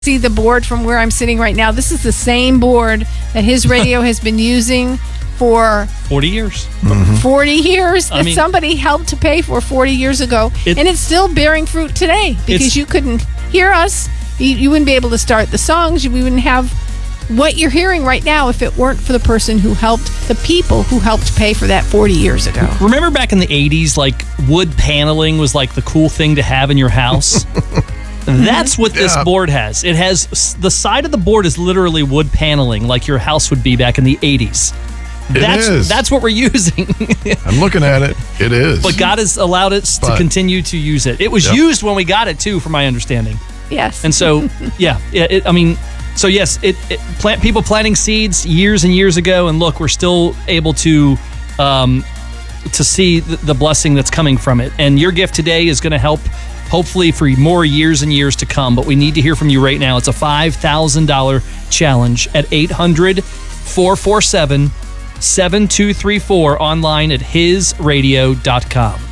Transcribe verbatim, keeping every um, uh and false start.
See the board from where I'm sitting right now. This is the same board that his radio has been using for forty years. Mm-hmm. forty years that I mean, somebody helped to pay for forty years ago. It, and it's still bearing fruit today because you couldn't hear us. You, you wouldn't be able to start the songs. We wouldn't have what you're hearing right now if it weren't for the person who helped, the people who helped pay for that forty years ago. Remember back in the eighties, like wood paneling was like the cool thing to have in your house? That's what this yeah. board has. It has, the side of the board is literally wood paneling like your house would be back in the eighties. It that's, is. That's what we're using. I'm looking at it. It is. But God has allowed us but, to continue to use it. It was yep. used when we got it, too, from my understanding. Yes. And so, yeah, it, I mean, so yes, it, it plant people planting seeds years and years ago, and look, we're still able to um, to see the, the blessing that's coming from it. And your gift today is going to help, hopefully, for more years and years to come. But we need to hear from you right now. It's a five thousand dollars challenge at eight hundred, four four seven, seven two three four, online at his radio dot com.